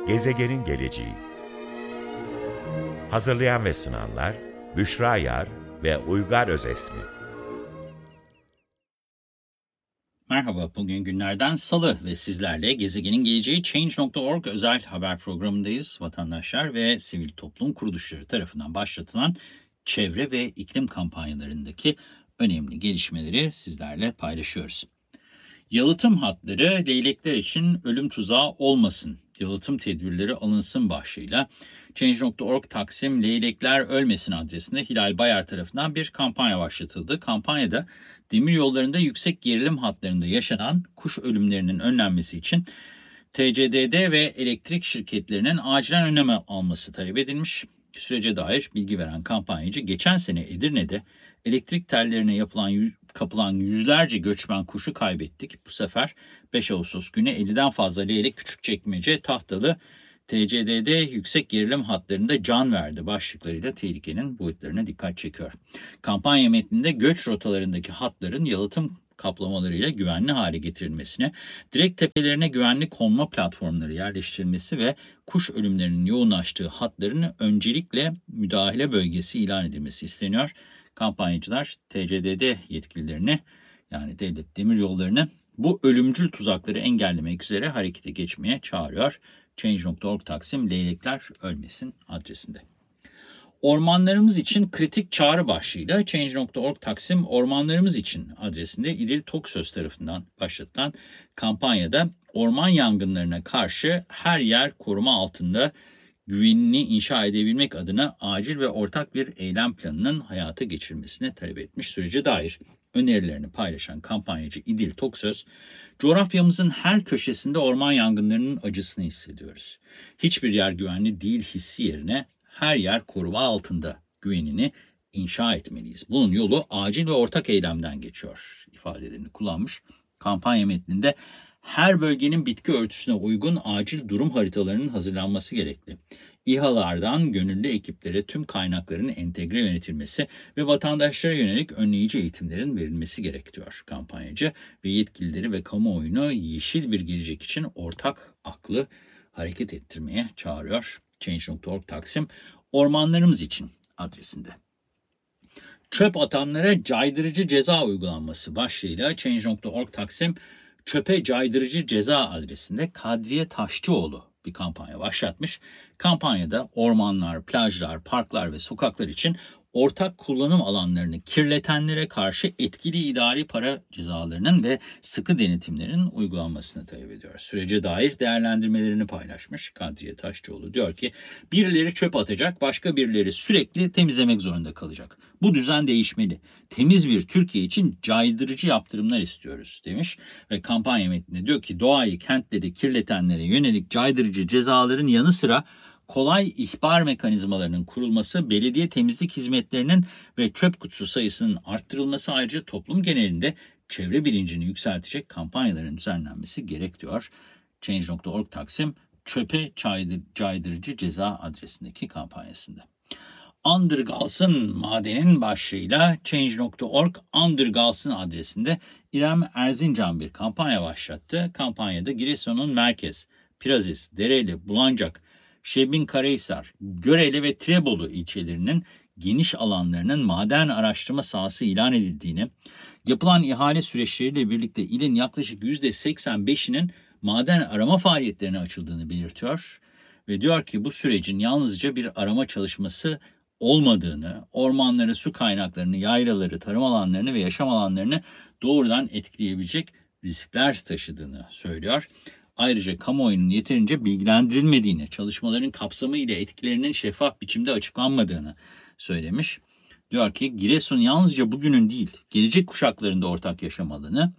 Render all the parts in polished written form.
Gezegenin geleceği. Hazırlayan ve sunanlar Büşra Yar ve Uygar Özesmi. Merhaba, bugün günlerden Salı ve sizlerle Gezegenin Geleceği Change.org özel haber programındayız. Vatandaşlar ve sivil toplum kuruluşları tarafından başlatılan çevre ve iklim kampanyalarındaki önemli gelişmeleri sizlerle paylaşıyoruz. Yalıtım hatları leylekler için ölüm tuzağı olmasın, yalıtım tedbirleri alınsın başlığıyla Change.org Taksim Leylekler Ölmesin adresinde Hilal Bayar tarafından bir kampanya başlatıldı. Kampanyada demiryollarında yüksek gerilim hatlarında yaşanan kuş ölümlerinin önlenmesi için TCDD ve elektrik şirketlerinin acilen önlem alması talep edilmiş. Sürece dair bilgi veren kampanyacı geçen sene Edirne'de elektrik tellerine kapılan yüzlerce göçmen kuşu kaybettik. Bu sefer 5 Ağustos günü 50'den fazla leylek Küçükçekmece, Tahtalı, TCDD yüksek gerilim hatlarında can verdi başlıklarıyla tehlikenin boyutlarına dikkat çekiyor. Kampanya metninde göç rotalarındaki hatların yalıtım kaplamalarıyla güvenli hale getirilmesine, direkt tepelerine güvenli konma platformları yerleştirilmesi ve kuş ölümlerinin yoğunlaştığı hatların öncelikle müdahale bölgesi ilan edilmesi isteniyor. Kampanyacılar TCDD yetkililerini, yani devlet demiryollarını, bu ölümcül tuzakları engellemek üzere harekete geçmeye çağırıyor. Change.org Taksim Leylekler Ölmesin adresinde. Ormanlarımız için kritik çağrı başlığıyla Change.org Taksim Ormanlarımız için adresinde İdil Toksöz tarafından başlatılan kampanyada orman yangınlarına karşı her yer koruma altında güvenini inşa edebilmek adına acil ve ortak bir eylem planının hayata geçirilmesine talep etmiş. Sürece dair önerilerini paylaşan kampanyacı İdil Toksöz, coğrafyamızın her köşesinde orman yangınlarının acısını hissediyoruz. Hiçbir yer güvenli değil hissi yerine her yer koruma altında güvenini inşa etmeliyiz. Bunun yolu acil ve ortak eylemden geçiyor ifadelerini kullanmış. Kampanya metninde her bölgenin bitki örtüsüne uygun acil durum haritalarının hazırlanması gerekli. İHA'lardan gönüllü ekiplere tüm kaynakların entegre yönetilmesi ve vatandaşlara yönelik önleyici eğitimlerin verilmesi gerekiyor kampanyacı ve yetkilileri ve kamuoyunu yeşil bir gelecek için ortak aklı hareket ettirmeye çağırıyor. Change.org Taksim Ormanlarımız için adresinde. Çöp atanlara caydırıcı ceza uygulanması başlığıyla Change.org Taksim Çöpe Caydırıcı Ceza adresinde Kadriye Taşçıoğlu bir kampanya başlatmış. Kampanyada ormanlar, plajlar, parklar ve sokaklar için ortak kullanım alanlarını kirletenlere karşı etkili idari para cezalarının ve sıkı denetimlerin uygulanmasını talep ediyor. Sürece dair değerlendirmelerini paylaşmış Kadriye Taşçıoğlu. Diyor ki birileri çöp atacak, başka birileri sürekli temizlemek zorunda kalacak. Bu düzen değişmeli. Temiz bir Türkiye için caydırıcı yaptırımlar istiyoruz demiş ve kampanya metninde diyor ki doğayı, kentleri kirletenlere yönelik caydırıcı cezaların yanı sıra kolay ihbar mekanizmalarının kurulması, belediye temizlik hizmetlerinin ve çöp kutusu sayısının arttırılması, ayrıca toplum genelinde çevre bilincini yükseltecek kampanyaların düzenlenmesi gerek diyor. Change.org Taksim Çöpe Caydırıcı Ceza adresindeki kampanyasında. Andırgalsın madenin başlığıyla Change.org Andırgalsın adresinde İrem Erzincan bir kampanya başlattı. Kampanyada Giresun'un merkez, Pirazis, Dereli, Bulancak, Şebin-Karahisar, Görele ve Tirebolu ilçelerinin geniş alanlarının maden araştırma sahası ilan edildiğini, yapılan ihale süreçleriyle birlikte ilin yaklaşık %85'inin maden arama faaliyetlerine açıldığını belirtiyor ve diyor ki bu sürecin yalnızca bir arama çalışması olmadığını, ormanları, su kaynaklarını, yaylaları, tarım alanlarını ve yaşam alanlarını doğrudan etkileyebilecek riskler taşıdığını söylüyor. Ayrıca kamuoyunun yeterince bilgilendirilmediğini, çalışmaların kapsamı ile etkilerinin şeffaf biçimde açıklanmadığını söylemiş. Diyor ki Giresun yalnızca bugünün değil, gelecek kuşakların da ortak yaşam alanı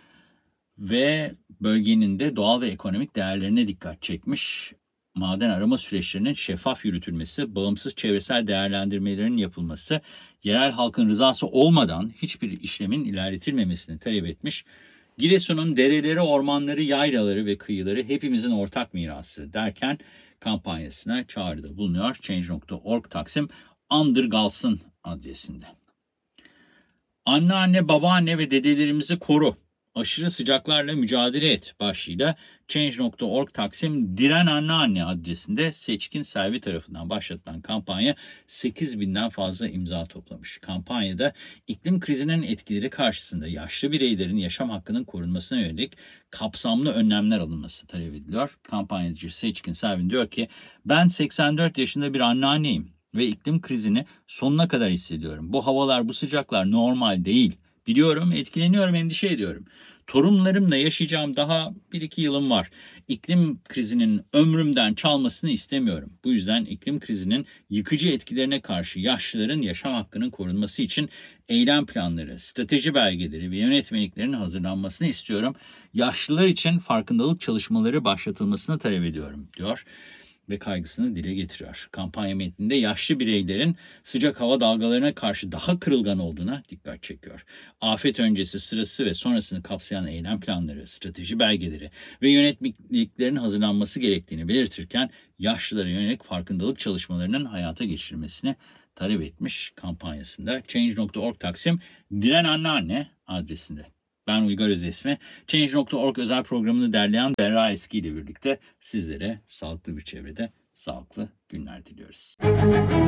ve bölgenin de doğal ve ekonomik değerlerine dikkat çekmiş. Maden arama süreçlerinin şeffaf yürütülmesi, bağımsız çevresel değerlendirmelerin yapılması, yerel halkın rızası olmadan hiçbir işlemin ilerletilmemesini talep etmiş. Giresun'un dereleri, ormanları, yaylaları ve kıyıları hepimizin ortak mirası derken kampanyasına çağrıda bulunuyor. Change.org Taksim Andırgalsın adresinde. Anneanne, babaanne ve dedelerimizi koru. Aşırı sıcaklarla mücadele et başlığıyla Change.org Taksim Diren Anneanne adresinde Seçkin Selvi tarafından başlatılan kampanya 8.000'den fazla imza toplamış. Kampanyada iklim krizinin etkileri karşısında yaşlı bireylerin yaşam hakkının korunmasına yönelik kapsamlı önlemler alınması talep ediliyor. Kampanyacı Seçkin Selvi diyor ki, ben 84 yaşında bir anneanneyim ve iklim krizini sonuna kadar hissediyorum. Bu havalar, bu sıcaklar normal değil. Biliyorum, etkileniyorum, endişe ediyorum. Torunlarımla yaşayacağım daha 1-2 yılım var. İklim krizinin ömrümden çalmasını istemiyorum. Bu yüzden iklim krizinin yıkıcı etkilerine karşı yaşlıların yaşam hakkının korunması için eylem planları, strateji belgeleri ve yönetmeliklerin hazırlanmasını istiyorum. Yaşlılar için farkındalık çalışmaları başlatılmasını talep ediyorum, diyor ve kaygısını dile getiriyor. Kampanya metninde yaşlı bireylerin sıcak hava dalgalarına karşı daha kırılgan olduğuna dikkat çekiyor. Afet öncesi, sırası ve sonrasını kapsayan eylem planları, strateji belgeleri ve yönetmeliklerin hazırlanması gerektiğini belirtirken yaşlılara yönelik farkındalık çalışmalarının hayata geçirilmesini talep etmiş kampanyasında. Change.org Taksim Diren Anneanne adresinde. Ben Uygar Özesmi. Change.org özel programını derleyen Berra Eski ile birlikte sizlere sağlıklı bir çevrede sağlıklı günler diliyoruz.